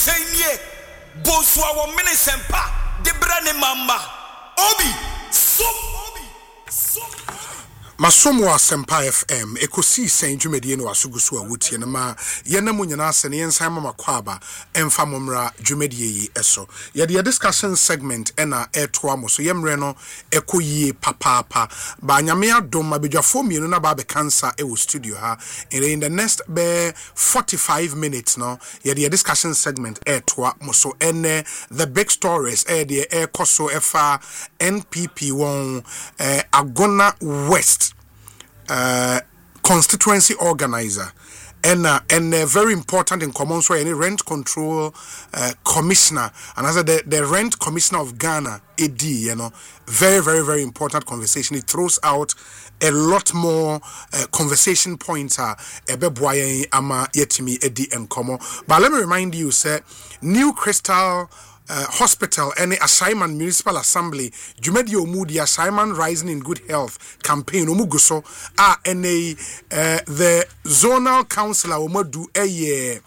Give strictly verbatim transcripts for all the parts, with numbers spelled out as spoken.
Senye Boswa wo minisempa de brane mamba Obi so Obi so Masomo Asempa F M ekosi sen dwumedie no asuguso a wotie na ma ye na munyana ase ne yensan mama kwaba emfa momra dwumedie yi eso ye the discussion segment ena eto amo so yemre no ekoyie papapa ba nyame adom abedwafo mienu na ba be cancer e wo studio ha in the next be forty-five minutes no ye the discussion segment eto amo so ene the big stories e the e koso efa N P P won eh, Agona West Uh, constituency organizer and uh, and uh, very important in common so any rent control uh, commissioner and as the, the rent commissioner of Ghana A D, you know, very very very important conversation. It throws out a lot more uh, conversation points uh, ebe boye ama yetimi edi enkomo. But let me remind you, sir, New Crystal Uh, hospital any assignment municipal assembly Jumedi Omudi assignment rising in good health campaign omuguso ah any uh, the zonal councillor omodu eye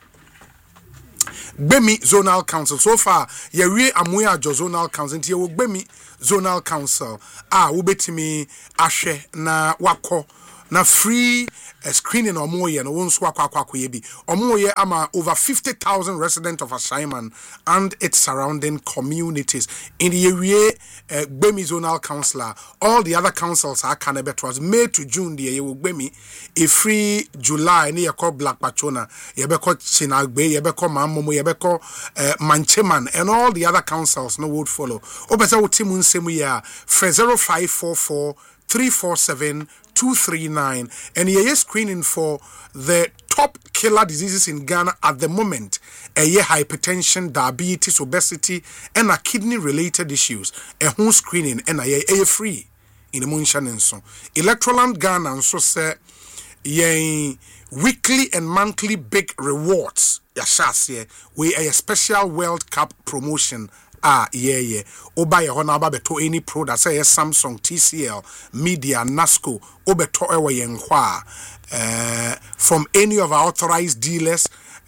Gbemi zonal council so far ye we amoya jo zonal council nti ye wo Gbemi zonal council ah wo betimi ahwe na wako na free uh, screening omoye no wonso akwakwakwa bi omoye ama over fifty thousand residents of assignment and its surrounding communities in the area uh, Gbemi zonal councillor all the other councils are can be was May to June the year Gbemi a free July ni yako Black Pachona yebeko Chinagbe yebeko Mamomo yebeko uh, Mancheman and all the other councils no would follow obesa utimu nsemu ya zero five four four three four seven two three nine and ye screening for the top killer diseases in Ghana at the moment a year hypertension, diabetes, obesity and a kidney related issues a home screening and a year free in the Munshan and so Electroland Ghana and so say ye weekly and monthly big rewards yashas we a special World Cup promotion. Ah, yeah, yeah. Oba ye hona ba beto any product say Samsung, T C L, Media, Nasco, obeto ewe yenkwa. Uh, from any of our authorized dealers,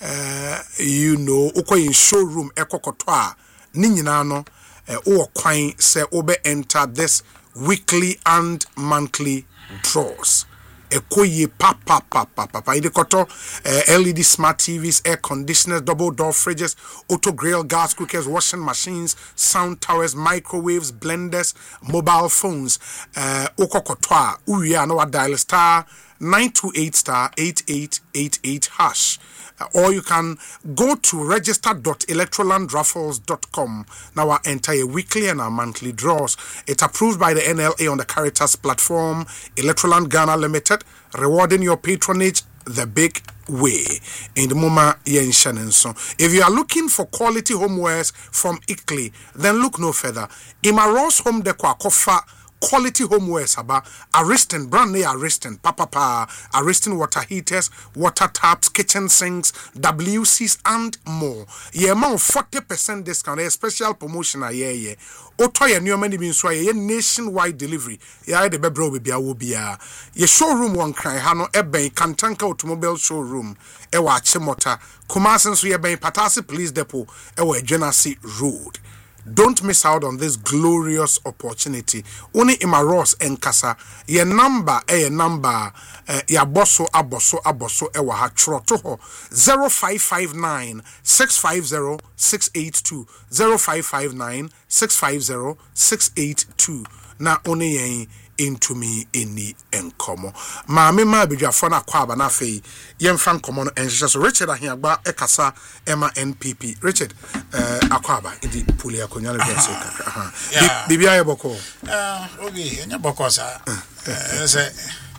uh, you know, uko in showroom eko kotwa, ninyinano, uh, uwa kwine say obe enter this weekly and monthly draws. Ekoye pa pa pa pa pa pa idekoto uh, L E D smart T Vs, air conditioners, double door fridges, auto grill, gas cookers, washing machines, sound towers, microwaves, blenders, mobile phones. Uh, okokotwa uya no dial star nine two eight star eight eight eight eight hash. Uh, or you can go to register dot electroland raffles dot com. Now our entire weekly and our monthly draws. It's approved by the N L A on the Caritas platform. Electroland Ghana Limited, rewarding your patronage the big way. In the moment, so if you are looking for quality homewares from Italy, then look no further. Imaros Home Decor Kofa. Quality homeware saba Ariston brand name Ariston papa pa Ariston water heaters, water taps, kitchen sinks, W Cs and more. Ye amount forty percent discount, a special promotion a year ye. Otoya new many been so ye nationwide delivery. Ya de bebro baby will be a ye showroom one cry hano ebe Kantanka automobile showroom ewa Chimota Kumasan so ye ben Patasi Police Depot ewa Genasi Road. Don't miss out on this glorious opportunity. Only Imaros and Kasa, your number, a number, ya bosso, abosso, abosso, ewa ha trotoho zero five five nine six five zero six eight two zero five five nine six five zero six eight two. Na only yen into me any enkomo. Ma me ma bidwa fo na kwaba na fe yemfa nkomo no enhye so Richard Ahiagba ekasa Emma N P P Richard eh akwaba idi puli akonya le bese kaka aha bibia ye boko eh obi enya boko sa eh se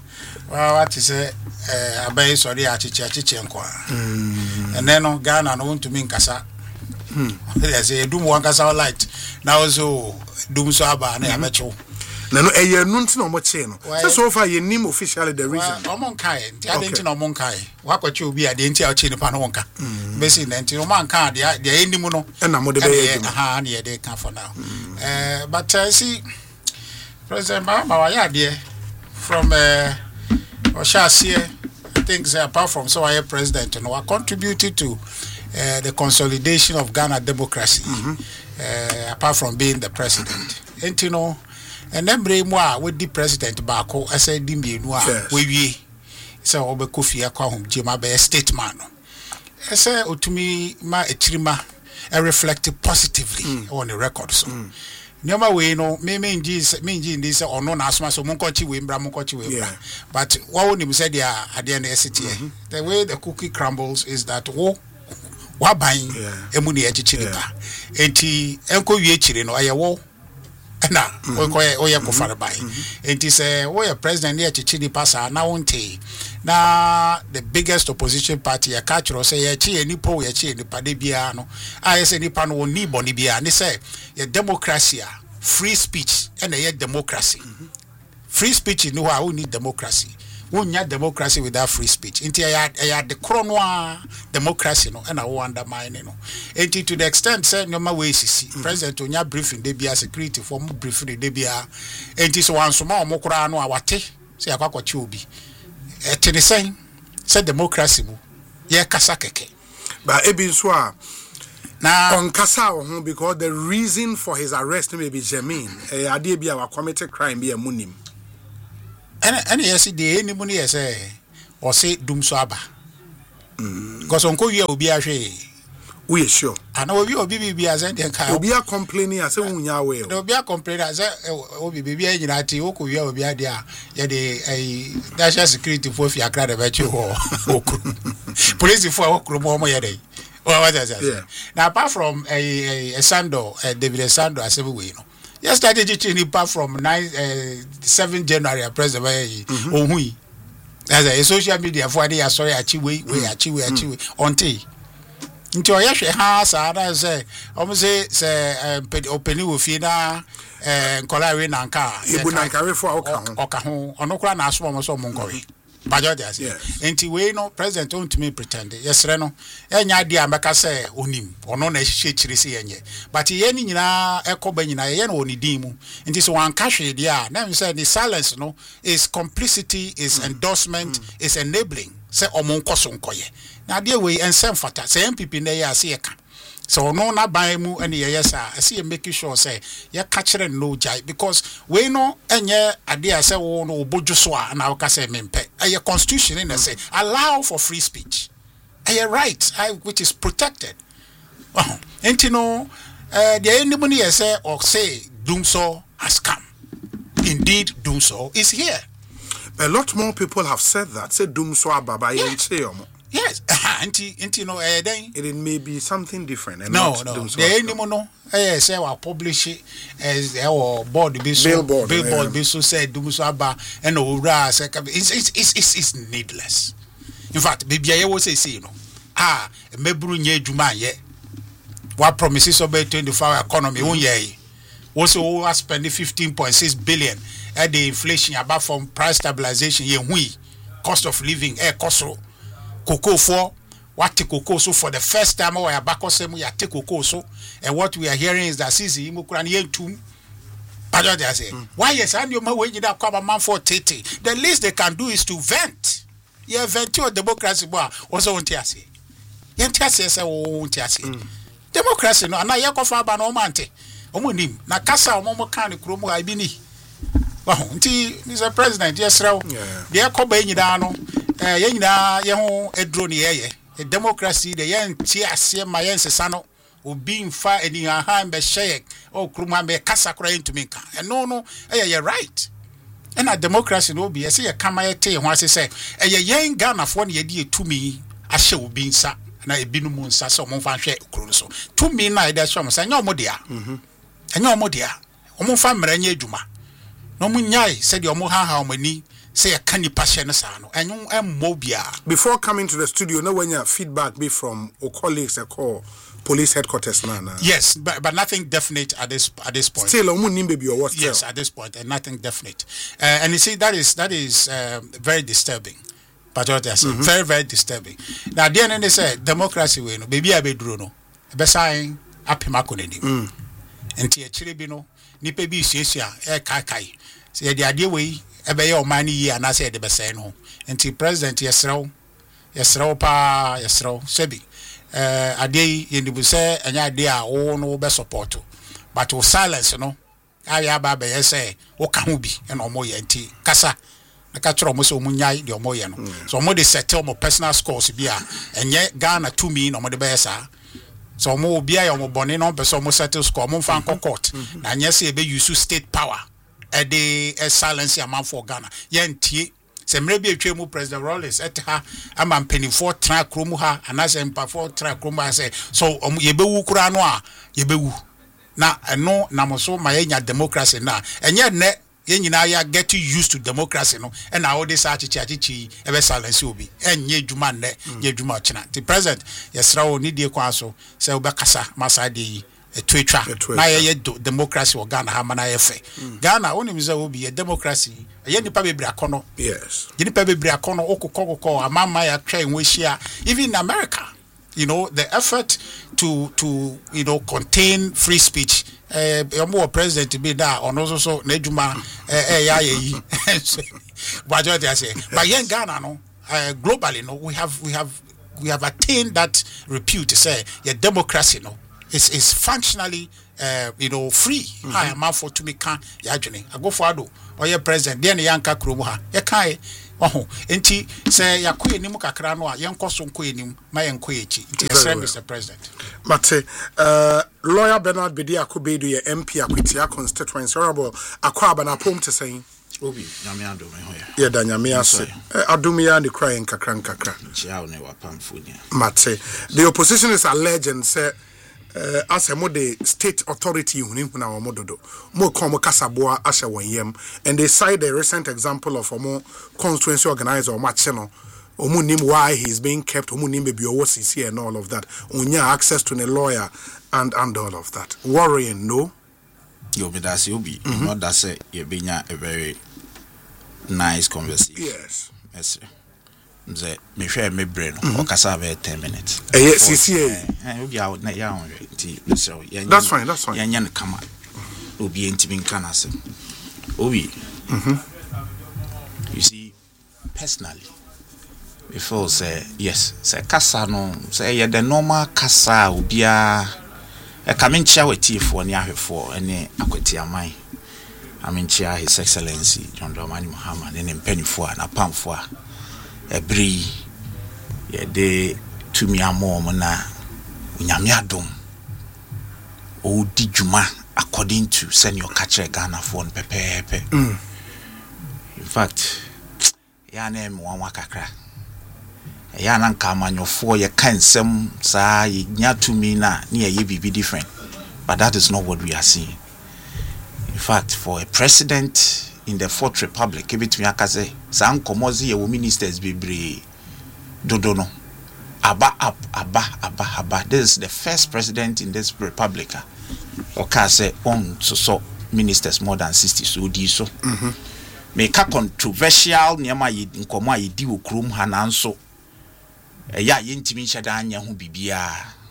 wa what is eh abai sori achichi achichi enko ene no Ghana no ntumi nkasa hmm they say dum wan kasa light na also dum so aba na yamecho Nano a year nuntin or mocheno. So far, you name officially the reason. Omon Kai, the identity of Monkai. What would you be at the entire chain of Panonka? Basically, the man can't, the end mono, and I'm motivated. Ah, near they come for now. But I see President Baba, dear, from uh, Oshasi, I think, apart from so I president, and I contributed to uh, the consolidation of Ghana democracy, mm-hmm. uh, apart from being the president. And you know, and then bring more with the president Bako, I said, Dimbi, we so Obe Kofi Akwahum, Jima be a statesman. I say, to me, my etrima, I reflected positively mm. on the record. So, mm. Nyama we no me me nji me nji ndi se ono na asoma so monkochi we mbra monkochi we mbra but what would you say there at the end of the city the way the cookie crumbles is that wo wa ban emu ne echichiri ba enti enko wie chiri no aye wo na o ko o ye ko fare ban enti say wo ye president ne echichiri pasa na wonte na the biggest opposition party a catch say ye chi enipo ye chi enipa de bia no I say nipa no ni boni bia ne say ye democracy free speech and ye democracy mm-hmm. free speech no how we need democracy we need democracy without free speech inti ya ya the chrono democracy no and I undermine no enti to the extent say no ma we sisi mm-hmm. president onya briefing de bia security for mo briefing de bia enti so wansoma o mo kura no awate say akwakochi obi etene say say democracy bu ye kasa keke ba ebi so a na on kasa ho because the reason for his arrest may be germane eh ade bia wa committed crime be amunim and and yes the any money yes eh or say dum so aba because on ko wi obi ahwe we sure and obi obi bi as and kan obi a complaining as wunya we obi a complaining as obi bi anyina ti o ko wi obi ade a ye de eh national security for fi akra de ba chi ho okru police for okru mo mo ye dey oh what is that now apart from a a, a Sando uh, David Sando Asebuwe you know yesterday teaching apart from nine uh, seventh January president ohui as a social media for dey sorry achiwe we achiwe achiwe onti nti oyehwe ha sa da say omo say say openi wo fi na eh nkola we na nka ebu na nka we for oka ho oka ho onokura na aso mo so mo nkowe bajo dey say enti we no president on to me pretend yesre no enya dia meka say onim ono na hihye chire say yenye but ye ni nyina ekoba nyina ye na onidin mu enti so wan ka hwe dia na me say the silence no is complicity is mm. endorsement mm. is enabling say omo nkoso nkoye na dia we ensem fata say M P P na ye ase ye ka so no na ban mu ene ye yesa ase ye make sure say ye ka kire no jai because we no enye ade ase wo no obojo so a na ka say mempe a constitution in say allow for free speech a right I, which is protected oh enti no uh, the anybody say or say doom so has come indeed doom so is here a lot more people have said that say doom so ababa yeah. yenche yes anti anti no eh then it may be something different and no not no so the anymore no eh say we publish it as our board be so billboard, billboard yeah. be so say doom so aba and owura say it's it's it's it's needless in fact baby I was say say no ah meburu nya adwuma ye what promises about twenty-four hour economy won ye we say we spend fifteen point six billion at the inflation about from price stabilization ye hui cost of living eh cost cocoa for what take cocoa so for the first time we are back osem we take cocoa so and what we are hearing is that sisi imukura ni entum pajo dey say why yes and you ma we jida kwa man for thirty the least they can do is to vent yeah vent your democracy boy also won't ase yent ase say won't ase democracy no na yakofa aba no mante omonim na kasa omo kan ne kromo abi ni wow nti Mister President yes raw de yakoba nyida no eh ye nyina ye ho edro ne ye ye democracy de ye nti ase ma ye nsesa no obi mfa eni ha be shek o kruma be kasa kura ntumi nka eno no eh ye right and a democracy no be ye say ye kama ye te ho ase say eh ye yen Ghana fo ne ye di etumi ahye obi nsa na ebinu mu nsa so mo fa hwe kuro so tumi na ida so mo say nya omo dia mhm enya omo dia omo fa mra nya adwuma no mo nyai say de omo ha ha omani say a canny passion sano and you am mobia. Before coming to the studio, no when your feedback be from our colleagues at call police headquarters now. Yes, but but nothing definite at this at this point. Still omu baby or what? Yes, at this point, and nothing definite. Uh, and you see that is that is uh, very disturbing. But what I say, mm-hmm. very very disturbing. Now the end they say democracy we no baby abedro no. Be sign apimako nedim. Mm. Enti achire bi no nipa bi siesia e kai kai. Say the idea we ebe ye omani yi anase de bese no enti president yesrew yesrew pa yesrew sebi eh ade ye ndibu say enya ade a wo no be support but wo silence no aya ba be say wo ka ho bi e no mo ye nti kasa na ka tro mo so mo nyai de mo ye no so mo de settle mo personal scores bi a enye Ghana to me no mo de be sa so mo obi a mo bone no be so mo settle score mo fa court na nye say e be use state power e de e silence am for Ghana ye ntie se mre bi atwa mu President Rawlings et ha ama mpenifo tra kromu ha anase mpafo tra kromu ha say so ye be wu kura no a ye be wu na eno na mo so ma ye nya democracy na enye ne ye nyina ya get used to democracy no and all this achichi achichi e be silence obi enye djuma ne ye djuma china the president yesra wo ni die kwa so se obe kasa masa de etwetwa na ye democracy o Ghana ha mana ye fe Ghana oni miza obi ye democracy ye nipa bebre akono yes ye nipa bebre akono okokoko amama ya twa enwehia even in America you know the effort to to you know contain free speech eh uh, president be da on also so na adwuma eh eh ya yi but what I say but in Ghana no uh, globally no we have we have we have attained that repute to say your democracy no is is functionally uh, you know free mm-hmm. I am for to me can ya adwene I go for ado or your president there na yanka kromo ha ye kai oh enti say yakoye nim kakra no a yenkoso nkoye nim ma yenkoye echi enti yes Mister President mate uh lawyer Bernard Bedi Akobedu ye M P Akwatia constituency honorable akwaba na pom te say obi nyame ado me ho ye da nyame ase adumia ne cry nkakra nkakra chia ne wapamfonia mate the opposition is alleging say Uh, as a mode state authority huni huna wa mododo mo komo kasaboa asha wonyem and they cite the recent example of omo constituency organizer or macheno omu nim why he is being kept omu nim be owo cc and all of that unya access to a lawyer and and all of that worrying no yo be that obi not that say you benya a very nice conversation yes yes Mze me hwe me brain o kasa be ten minutes eh C C A eh obi a na ya onwe nti so that's fine that's fine yanya ne kama obi ntimi nka na se obi mhm you see personally before say yes say kasa no say ye the normal kasa obi a e ka menchia wetifo ne ahwefo ene akwati aman amenchia his excellency John Dramani Mahama ne mpanifo a na pamfo a ebri ye de tumi amom na unyame adom o di djuma according to senior catcher Ghana for pepepe mm. in fact ya na em wan wakakra ya na nka amanyofo ye kansem sa ye nya tumi na na ye bibi different but that is not what we are seeing. In fact, for a president in the Fourth Republic, ebitumi akaze sa nkomozi ye wo ministers bebre dodono aba up aba aba aba. This is the first president in this republic oka say on so so ministers more than sixty so di so mhm make a controversial niama ye nkomo a ye di okrom ha na nso eya ye ntimi nhyeda anya ho bibia.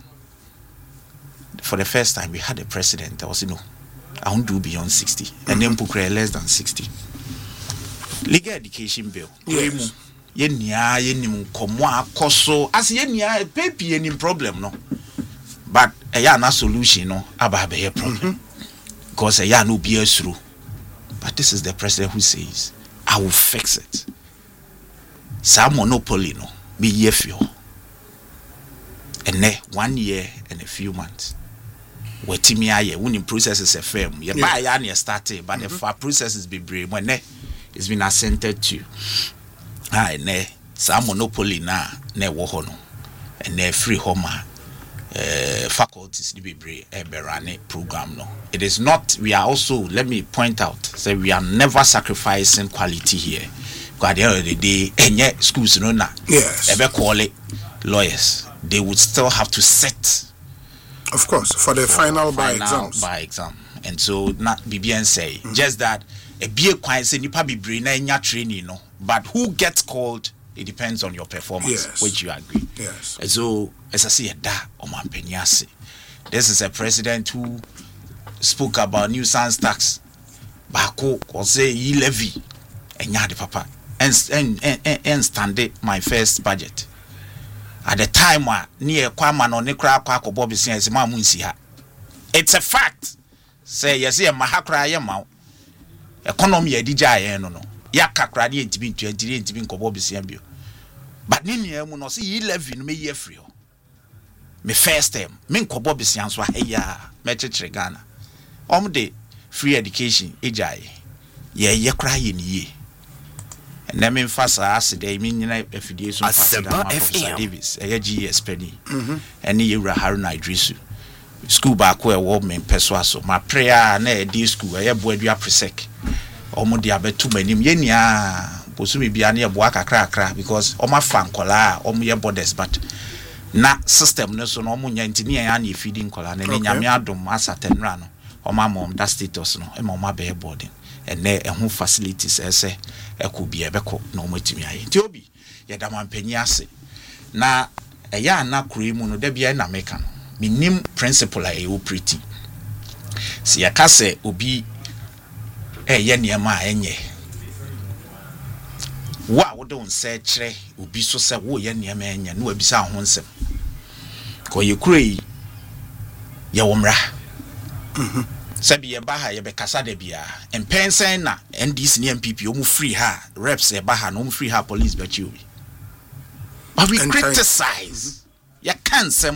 For the first time we had a president that was, you know, I won't do beyond sixty and then pukre less than sixty. Legal education bill. Yes. Yenya yenim komo akoso as yenya pepi any problem no. But a ya na solution no aba be problem. Because a ya no be through. But this is the president who says I will fix it. Some monopoly no be yefio. And ne one year and a few months. Wetimi aye winning processes a firm. Ye buy ya near started, but the far processes be brave when ne it's been assented to. Ah ne some monopoly na ne wo ho no. And ne free home uh, faculties be brave e berane program no. It is not, we are also, let me point out, say we are never sacrificing quality here. Because at the end of the day, any schools no na. Yes. Ebe call it lawyers. They would still have to sit. Of course, for the for final by final exams. By exam. And so not B B N say mm-hmm. just that a B A kwai say nipa bibre na nya training no, but who gets called it depends on your performance, yes. which you agree. Yes. And so as I say da o man peniase. This is a president who spoke about nuisance tax. Bako or say he levy and nya the papa and and and, and stand it my first budget. at the time wa near kwama no ne kra kwa akobọ besia ese ma mu nsi ha. It's a fact. Say yes ye mahakra ye ma economy e digya ye no no ya kakra de ntimi ntu adire ntimi nkobọ besia bio. But ni nia mu no say eleven me ye free. Me first time me nkobọ besia so ahya me chechire Ghana. Om de free education ejaye ye ye kra ye ni ye. Na me mfasa asede me nyina afidie so mfasa da Professor Davis e G S Penny mhm ene yewura Haruna Idrisu school ba ko e wo me peso aso ma prayer na e di school e boadua presec omo de abetu manim ye nia posumi bia na e bo akakra akra because omo fa nkola omo ye borders but na system no so no omo nya ntini ya na e feeding nkola na nyame adom asatenra no omo amom that status no e ma omo be boarding ene ehun facilities ese ekubie beko na omatimi aye ti obi ye da mampanyi ase na eya na kure mu no da bia na meka no minim principle aye operate si ya kase obi eye niema enye wa wo don se kire obi so se wo ye niema enye no abisa ho nsem ko ye kure yi ye womra mhm Sabi ye baha ye be kasa de bia empensen na N D C ni M P P omu free ha reps ye baha no omu free ha police be chiwi but we criticize ye can't say